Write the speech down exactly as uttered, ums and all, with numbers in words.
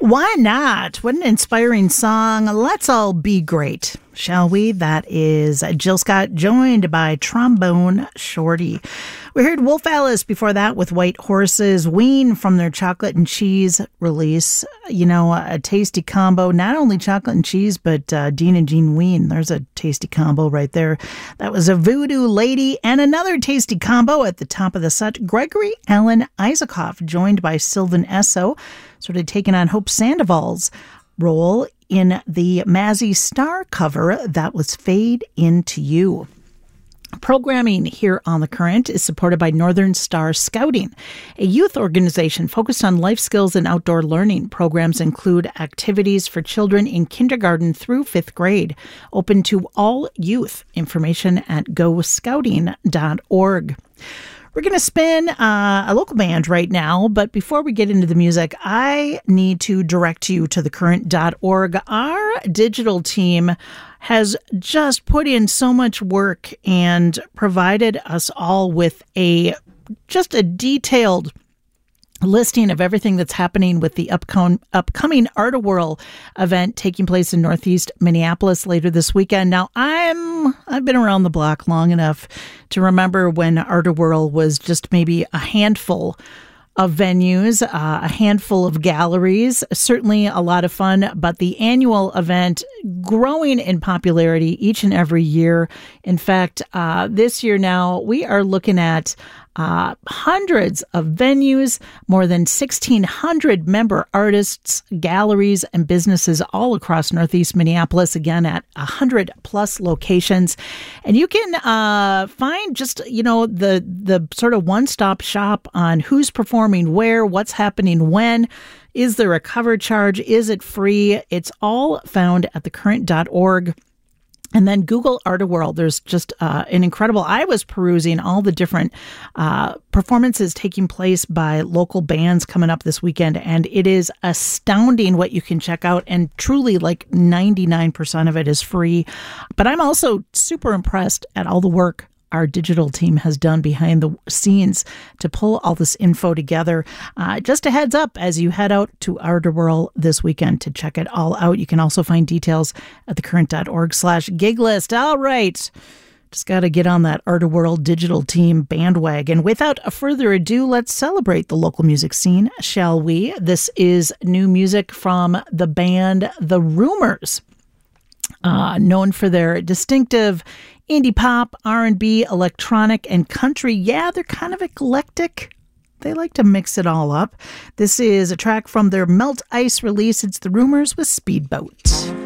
Why not? What an inspiring song. Let's all be great, shall we? That is Jill Scott, joined by Trombone Shorty. We heard Wolf Alice before that with White Horses, Ween from their chocolate and cheese release. You know, a tasty combo, not only chocolate and cheese, but uh, Dean and Jean Ween. There's a tasty combo right there. That was a Voodoo Lady, and another tasty combo at the top of the set, Gregory Alan Isaacoff, joined by Sylvan Esso, sort of taking on Hope Sandoval's role in the Mazzy Star cover. That was Fade Into You. Programming here on The Current is supported by Northern Star Scouting, a youth organization focused on life skills and outdoor learning. Programs include activities for children in kindergarten through fifth grade, open to all youth. Information at go scouting dot org. We're going to spin uh, a local band right now, but before we get into the music, I need to direct you to the current dot org. Our digital team has just put in so much work and provided us all with a just a detailed listing of everything that's happening with the upcom- upcoming Art-A-Whirl event taking place in Northeast Minneapolis later this weekend. Now, I'm, I've been around the block long enough to remember when Art-A-Whirl was just maybe a handful of venues, uh, a handful of galleries, certainly a lot of fun, but the annual event growing in popularity each and every year. In fact, uh, this year now, we are looking at Uh, hundreds of venues, more than sixteen hundred member artists, galleries, and businesses all across Northeast Minneapolis, again at one hundred plus locations. And you can uh, find just, you know, the, the sort of one-stop shop on who's performing where, what's happening when. Is there a cover charge? Is it free? It's all found at the current dot org. And then Google Art-A-Whirl. There's just uh, an incredible, I was perusing all the different uh, performances taking place by local bands coming up this weekend, and it is astounding what you can check out, and truly like ninety-nine percent of it is free. But I'm also super impressed at all the work our digital team has done behind the scenes to pull all this info together. Uh, just a heads up as you head out to Art-A-Whirl this weekend to check it all out. You can also find details at the current dot org slash gig list. All right. Just got to get on that Art-A-Whirl digital team bandwagon. Without further ado, let's celebrate the local music scene, shall we? This is new music from the band The Rumors. Uh, known for their distinctive indie pop, R and B, electronic, and country. Yeah, they're kind of eclectic. They like to mix it all up. This is a track from their Melt Ice release. It's The Rumors with Speedboat.